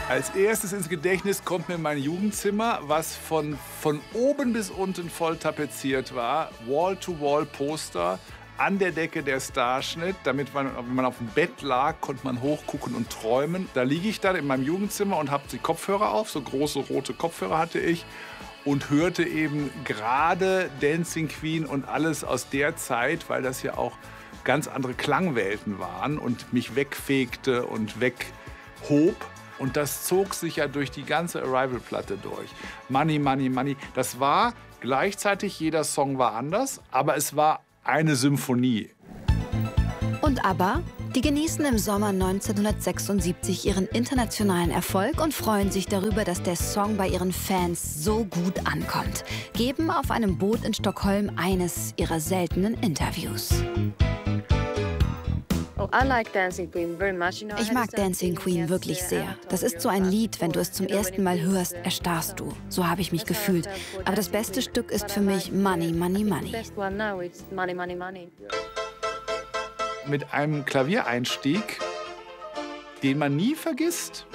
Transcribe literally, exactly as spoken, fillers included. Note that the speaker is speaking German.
Als erstes ins Gedächtnis kommt mir mein Jugendzimmer, was von, von oben bis unten voll tapeziert war. Wall-to-Wall-Poster, an der Decke der Starschnitt. Damit man, wenn man auf dem Bett lag, konnte man hochgucken und träumen. Da liege ich dann in meinem Jugendzimmer und habe die Kopfhörer auf. So große rote Kopfhörer hatte ich. Und hörte eben gerade Dancing Queen und alles aus der Zeit, weil das ja auch ganz andere Klangwelten waren und mich wegfegte und weghob. Und das zog sich ja durch die ganze Arrival-Platte durch. Money, Money, Money. Das war gleichzeitig, jeder Song war anders, aber es war eine Symphonie. Und ABBA? Die genießen im Sommer neunzehnhundertsechsundsiebzig ihren internationalen Erfolg und freuen sich darüber, dass der Song bei ihren Fans so gut ankommt. Geben auf einem Boot in Stockholm eines ihrer seltenen Interviews. Ich mag Dancing Queen wirklich sehr. Das ist so ein Lied, wenn du es zum ersten Mal hörst, erstarrst du. So habe ich mich gefühlt. Aber das beste Stück ist für mich Money, Money, Money. Mit einem Klaviereinstieg, den man nie vergisst.